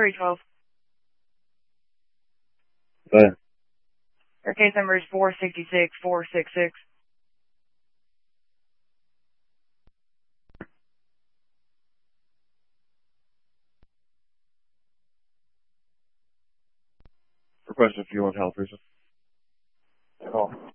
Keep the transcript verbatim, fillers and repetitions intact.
three twelve. Go ahead. Your case number is four sixty-six four sixty-six. Request a few on health reason. Call.